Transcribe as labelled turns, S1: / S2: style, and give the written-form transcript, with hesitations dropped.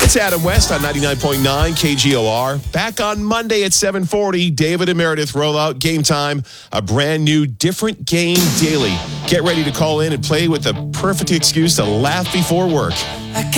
S1: It's Adam West on 99.9 KGOR. Back on Monday at 7:40, David and Meredith roll out Game Time, a brand new different game daily. Get ready to call in and play with the perfect excuse to laugh before work.